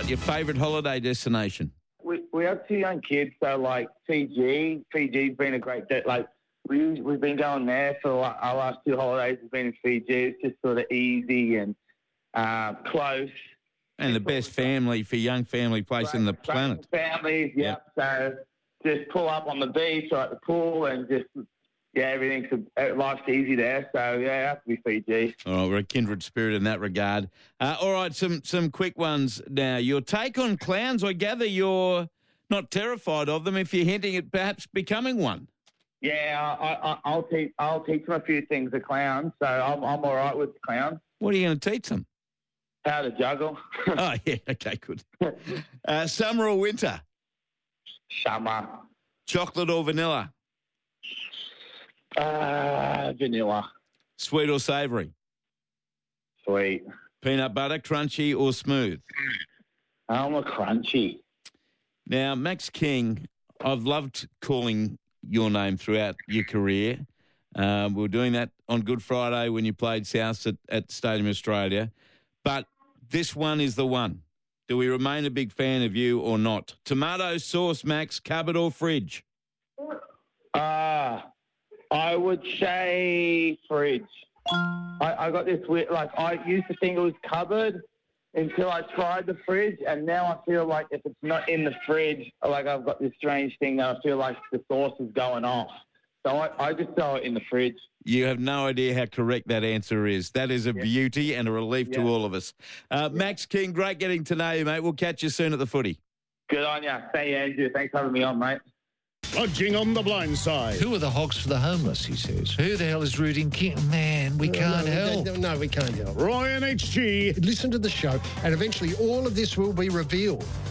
your favourite holiday destination? We have two young kids, so like Fiji. Fiji's been a great day. Like we've been going there for our last two holidays. Has been in Fiji. It's just sort of easy and close. And the best family for young family place in the planet. Families, yep. So just pull up on the beach or at the pool and just, life's easy there. So, it has to be Fiji. All right, we're a kindred spirit in that regard. All right, some quick ones now. Your take on clowns, I gather you're not terrified of them if you're hinting at perhaps becoming one. Yeah, I'll teach them a few things, the clowns. So I'm all right with the clowns. What are you going to teach them? How to juggle. Oh, yeah, okay, good. Summer or winter? Summer. Chocolate or vanilla? Vanilla. Sweet or savoury? Sweet. Peanut butter, crunchy or smooth? I'm a crunchy. Now, Max King, I've loved calling your name throughout your career. We were doing that on Good Friday when you played South at Stadium Australia. But this one is the one. Do we remain a big fan of you or not? Tomato sauce, Max, cupboard or fridge? I would say fridge. I got this weird, I used to think it was cupboard until I tried the fridge, and now I feel like if it's not in the fridge, I've got this strange thing that I feel like the sauce is going off. So I just throw it in the fridge. You have no idea how correct that answer is. That is a beauty and a relief to all of us. Max King, great getting to know you, mate. We'll catch you soon at the footy. Good on you. Hey, Andrew. Thanks for having me on, mate. Lodging on the blind side. Who are the hogs for the homeless, he says. Who the hell is rooting King? Man, we can't help. No, we can't help. Ryan HG. Listen to the show, and eventually all of this will be revealed.